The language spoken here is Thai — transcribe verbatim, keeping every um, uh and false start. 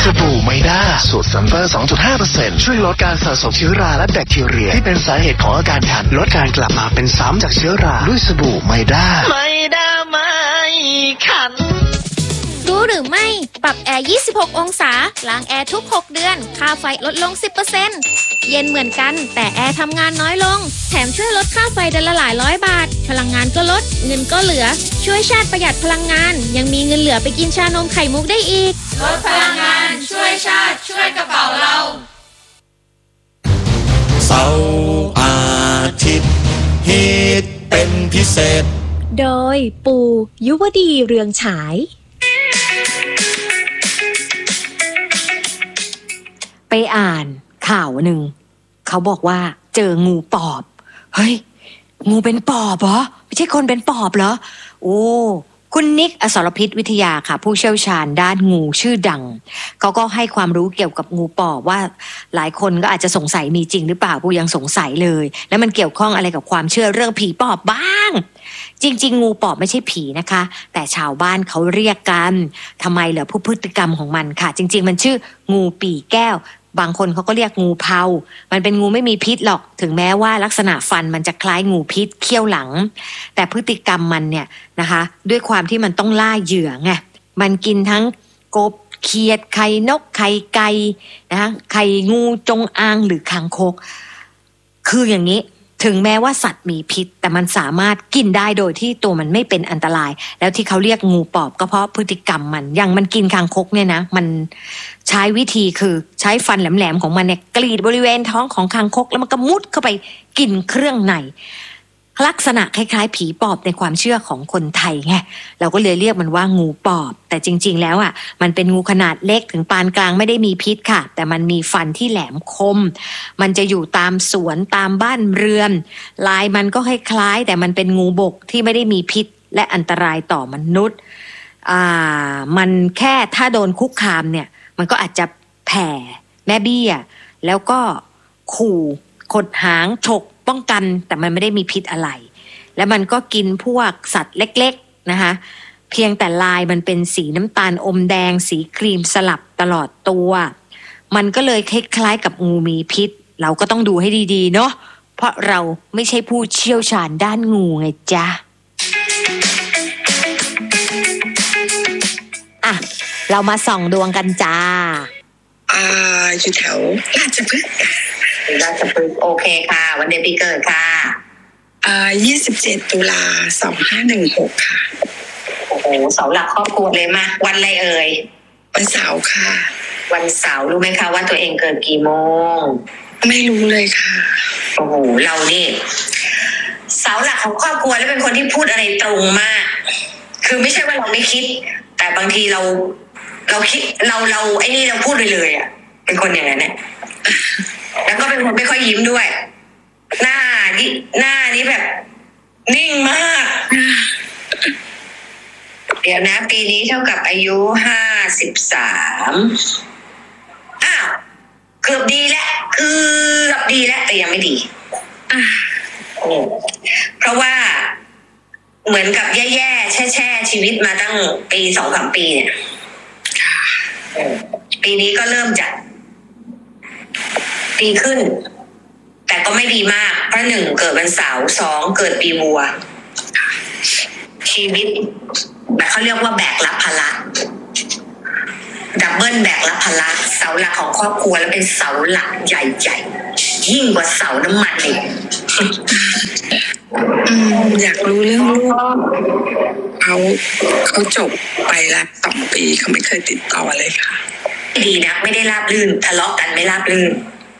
บู่ไมด้าสูตรซัมเปอร์ สองจุดห้าเปอร์เซ็นต์ ช่วยลดการสะสมเชื้อราและแบคทีเรียที่เป็นสาเหตุของอาการคันลดการกลับมาเป็นซ้ำจากเชื้อราด้วยสบู่ไมด้าไมด้าไม่คันรู้หรือไม่ปรับแอร์ยี่สิบหกองศาล้างแอร์ทุกหกเดือนค่าไฟลดลง สิบเปอร์เซ็นต์ เย็นเหมือนกันแต่แอร์ทำงานน้อยลงแถมช่วยลดค่าไฟเดือนละหลายร้อยบาทพลังงานก็ลดเงินก็เหลือช่วยชาติประหยัดพลังงานยังมีเงินเหลือไปกินชานมไข่มุกได้อีกลดพลังงานช่วยชาติช่วยกระเป๋าเราเสาร์อาทิตย์ฮิตเป็นพิเศษโดยปู่ยุวดีเรืองฉายไปอ่านข่าวหนึ่งเขาบอกว่าเจองูปอบเฮ้ยงูเป็นปอบเหรอไม่ใช่คนเป็นปอบเหรอโอ้คุณนิกอสรพิษวิทยาค่ะผู้เชี่ยวชาญด้านงูชื่อดังเขาก็ให้ความรู้เกี่ยวกับงูปอบว่าหลายคนก็อาจจะสงสัยมีจริงหรือเปล่าผู้ยังสงสัยเลยแล้วมันเกี่ยวข้องอะไรกับความเชื่อเรื่องผีปอบบ้างจริงๆงูปอบไม่ใช่ผีนะคะแต่ชาวบ้านเขาเรียกกันทำไมเหรอผู้พฤติกรรมของมันค่ะจริงๆมันชื่องูปีแก้วบางคนเขาก็เรียกงูเผามันเป็นงูไม่มีพิษหรอกถึงแม้ว่าลักษณะฟันมันจะคล้ายงูพิษเขี้ยวหลังแต่พฤติกรรมมันเนี่ยนะคะด้วยความที่มันต้องล่าเหยื่อไงมันกินทั้งกบเขียดไข่นกไข่ไก่นะคะไข่งูจงอางหรือคางคกคืออย่างนี้ถึงแม้ว่าสัตว์มีพิษแต่มันสามารถกินได้โดยที่ตัวมันไม่เป็นอันตรายแล้วที่เขาเรียกงูปอบก็เพราะพฤติกรรมมันอย่างมันกินคางคกเนี่ยนะมันใช้วิธีคือใช้ฟันแหลมๆของมันเนี่ยกรีดบริเวณท้องของคางคกแล้วมันก็มุดเข้าไปกินเครื่องในลักษณะคล้ายๆผีปอบในความเชื่อของคนไทยไงเราก็เลยเรียกมันว่างูปอบแต่จริงๆแล้วอ่ะมันเป็นงูขนาดเล็กถึงปานกลางไม่ได้มีพิษค่ะแต่มันมีฟันที่แหลมคมมันจะอยู่ตามสวนตามบ้านเรือนลายมันก็คล้ายๆแต่มันเป็นงูบกที่ไม่ได้มีพิษและอันตรายต่อมนุษย์อ่ามันแค่ถ้าโดนคุกคามเนี่ยมันก็อาจจะแผ่แม่เบี้ยแล้วก็ขู่ขดหางฉกป้องกันแต่มันไม่ได้มีพิษอะไรแล้วมันก็กินพวกสัตว์เล็กๆนะคะเพียงแต่ลายมันเป็นสีน้ำตาลอมแดงสีครีมสลับตลอดตัวมันก็เลยคล้ายๆกับงูมีพิษเราก็ต้องดูให้ดีๆเนาะเพราะเราไม่ใช่ผู้เชี่ยวชาญด้านงูไงจ๊ะอ่ะเรามาส่องดวงกันจ้าอ่าอยู่แถวราชพฤกษ์ราชพฤกษ์โอเคค่ะวันเดือนปีเกิดค่ะอ่ายี่สิบเจ็ดตุลาสองห้าหนึ่งหกค่ะโอ้โหเสาหลักครอบครัวเลยมาวันอะไรเอ่ยวันเสาร์ค่ะวันเสาร์รู้ไหมคะว่าตัวเองเกิดกี่โมงไม่รู้เลยค่ะโอ้โหเรานี่เสาหลักของครอบครัวแล้วเป็นคนที่พูดอะไรตรงมากคือไม่ใช่ว่าเราไม่คิดแต่บางทีเราเราคิดเราเราไอ้นี่เราพูดไปเลยอ่ะเป็นคนอย่างนั้นเนี่ยแล้วก็เป็นคนไม่ค่อยยิ้มด้วยหน้านี่หน้านี่แบบนิ่งมากเดี๋ยวนะปีนี้เท่ากับอายุห้าสิบสามอ้าวเกือบดีแล้วเกือบดีแล้วแต่ยังไม่ดีเพราะว่าเหมือนกับแย่ๆแช่ๆชีวิตมาตั้งปีสองสามปีเนี่ยปีนี้ก็เริ่มจะดีขึ้นแต่ก็ไม่ดีมากเพราะหนึ่งเกิดวันเสาร์สองเกิดปีวัวชีวิตแบบเขาเรียกว่าแบกรับภาระดับเบิลแบกรับภาระเสาหลักของครอบครัวแล้วเป็นเสาหลักใหญ่ๆยิ่งกว่าเสาน้ำมันอีกอยากรู้เรื่องลูกเขาเขาจบไปละสองปีเขาไม่เคยติดต่อเลยค่ะดีนะไม่ได้ราบรื่นทะเลาะกันไม่ราบรื่น